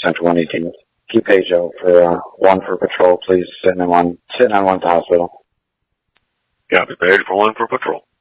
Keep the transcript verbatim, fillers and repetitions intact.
Central one eighteenth. Keep page out for uh, one for patrol, please. Sitting in one, sitting on one to hospital. Copy, page for one for patrol.